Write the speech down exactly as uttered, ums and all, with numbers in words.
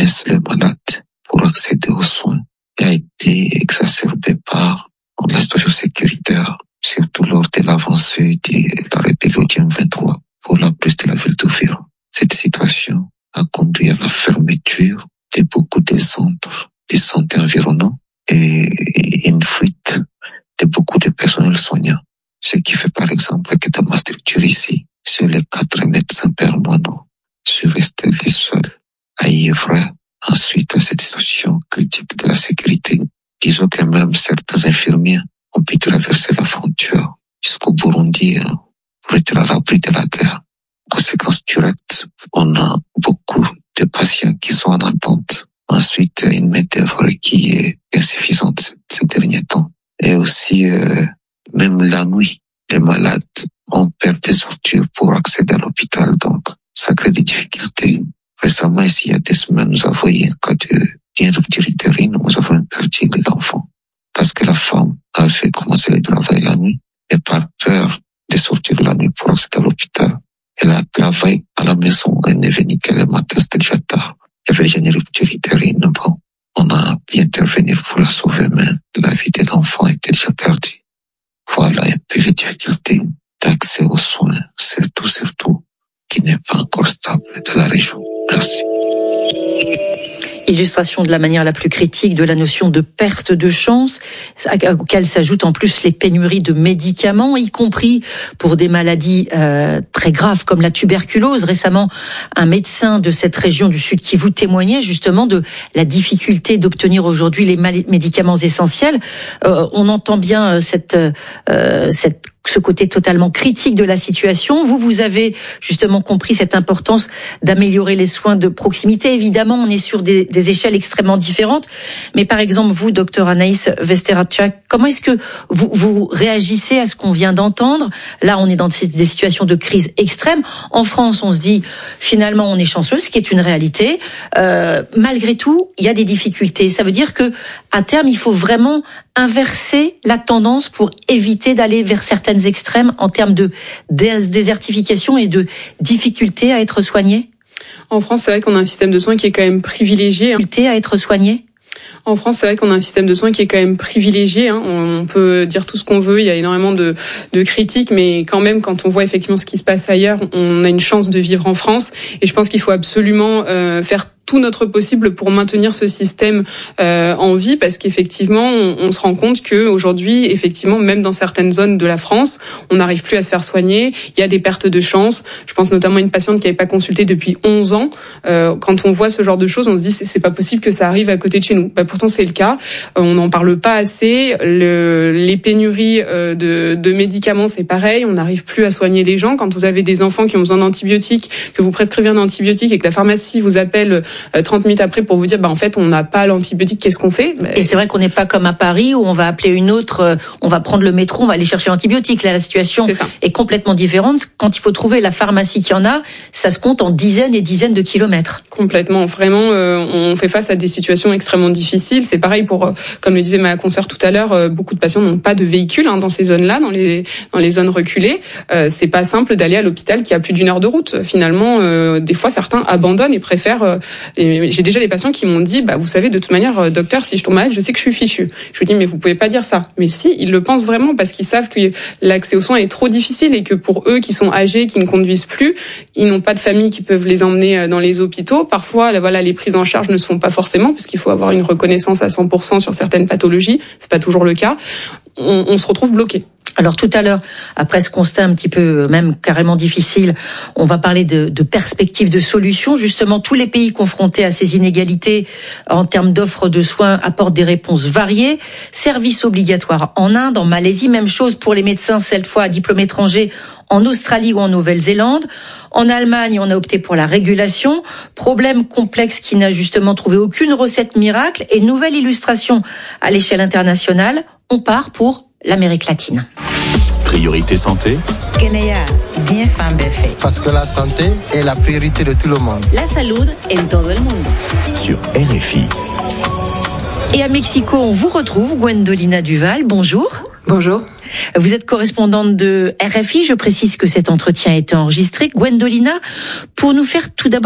connaissent les malades pour accéder aux soins et a été exacerbée par la situation sécuritaire, surtout lors de l'avancée de la rébellion du M vingt-trois pour la prise de la ville d'Uvira. Cette situation a conduit à la fermeture de beaucoup de centres de santé environnants et une fuite de beaucoup de personnels soignants. Ce qui fait par exemple que dans ma structure ici, sur les quatre médecins permanents, je suis resté les seuls à y œuvrer ensuite à cette situation critique de la sécurité. Disons que même certains infirmiers ont pu traverser la frontière jusqu'au Burundi pour être à l'abri de la guerre. Conséquence directe, on a beaucoup de patients qui sont en attente. Ensuite, une main-d'œuvre qui est insuffisante ces derniers temps. Et aussi, euh, même la nuit, les malades ont peur de sortir pour accéder à l'hôpital. Donc, ça crée des difficultés. Récemment, ici, il y a des semaines, nous avons eu un cas de, d'une rupture utérine, nous avons perdu l'enfant. Parce que la femme avait commencé le travail la nuit, et par peur de sortir la nuit pour accéder à l'hôpital, elle a travaillé à la maison, elle n'est venue que le matin, c'était déjà tard. Il y avait déjà une rupture utérine. Bon, on a pu intervenir pour la sauver, mais la vie de l'enfant était déjà perdue. Voilà un peu les difficultés d'accès aux soins, surtout, surtout, qui n'est pas encore stable de la région. Merci. Illustration de la manière la plus critique de la notion de perte de chance, auquel s'ajoutent en plus les pénuries de médicaments, y compris pour des maladies euh, très graves comme la tuberculose. Récemment, un médecin de cette région du Sud Kivu témoignait justement de la difficulté d'obtenir aujourd'hui les médicaments essentiels. Euh, on entend bien cette, euh, cette ce côté totalement critique de la situation. Vous, vous avez justement compris cette importance d'améliorer les soins de proximité. Évidemment, on est sur des, des échelles extrêmement différentes. Mais par exemple, vous, docteur Anaïs Vesterachak, comment est-ce que vous, vous réagissez à ce qu'on vient d'entendre? Là, on est dans des situations de crise extrême. En France, on se dit, finalement, on est chanceux, ce qui est une réalité. Euh, malgré tout, il y a des difficultés. Ça veut dire que, à terme, il faut vraiment inverser la tendance pour éviter d'aller vers certaines extrêmes en termes de désertification et de difficulté à être soigné? En France, c'est vrai qu'on a un système de soins qui est quand même privilégié. Difficulté à être soigné? En France, c'est vrai qu'on a un système de soins qui est quand même privilégié. Hein. On peut dire tout ce qu'on veut, il y a énormément de, de critiques, mais quand même, quand on voit effectivement ce qui se passe ailleurs, on a une chance de vivre en France. Et je pense qu'il faut absolument euh, faire tout notre possible pour maintenir ce système euh, en vie, parce qu'effectivement, on, on se rend compte que aujourd'hui, effectivement, même dans certaines zones de la France, on n'arrive plus à se faire soigner. Il y a des pertes de chance. Je pense notamment à une patiente qui n'avait pas consulté depuis onze ans. Euh, quand on voit ce genre de choses, on se dit c'est, c'est pas possible que ça arrive à côté de chez nous. Bah, pourtant, c'est le cas. Euh, on n'en parle pas assez. Le, les pénuries euh, de, de médicaments, c'est pareil. On n'arrive plus à soigner les gens. Quand vous avez des enfants qui ont besoin d'antibiotiques, que vous prescrivez un antibiotique et que la pharmacie vous appelle trente minutes après pour vous dire bah en fait on n'a pas l'antibiotique, qu'est-ce qu'on fait? Et c'est vrai qu'on n'est pas comme à Paris où on va appeler une autre, on va prendre le métro, on va aller chercher l'antibiotique. Là, la situation est, est complètement différente. Quand il faut trouver la pharmacie qui en a, ça se compte en dizaines et dizaines de kilomètres. Complètement, vraiment, euh, on fait face à des situations extrêmement difficiles. C'est pareil pour, euh, comme le disait ma consoeur tout à l'heure, euh, beaucoup de patients n'ont pas de véhicule hein, dans ces zones-là, dans les dans les zones reculées. Euh, c'est pas simple d'aller à l'hôpital qui a plus d'une heure de route. Finalement, euh, des fois certains abandonnent et préfèrent. Euh, et j'ai déjà des patients qui m'ont dit, bah vous savez, de toute manière, docteur, si je tombe malade, je sais que je suis fichu. Je lui dis, mais vous pouvez pas dire ça. Mais si, ils le pensent vraiment parce qu'ils savent que l'accès aux soins est trop difficile et que pour eux qui sont âgés, qui ne conduisent plus, ils n'ont pas de famille qui peuvent les emmener dans les hôpitaux. Parfois, voilà, les prises en charge ne se font pas forcément parce qu'il faut avoir une reconnaissance à cent pour cent sur certaines pathologies. C'est pas toujours le cas. On, on se retrouve bloqué. Alors tout à l'heure, après ce constat un petit peu même carrément difficile, on va parler de, de perspectives de solutions. Justement, tous les pays confrontés à ces inégalités en termes d'offres de soins apportent des réponses variées. Service obligatoire en Inde, en Malaisie, même chose pour les médecins, cette fois à diplôme étranger, en Australie ou en Nouvelle-Zélande. En Allemagne, on a opté pour la régulation. Problème complexe qui n'a justement trouvé aucune recette miracle. Et nouvelle illustration à l'échelle internationale, on part pour l'Amérique latine. Priorité santé. Parce que la santé est la priorité de tout le monde. La salud en todo el mundo. Sur R F I. Et à Mexico, on vous retrouve, Gwendolina Duval. Bonjour. Bonjour. Vous êtes correspondante de R F I. Je précise que cet entretien a été enregistré. Gwendolina, pour nous faire tout d'abord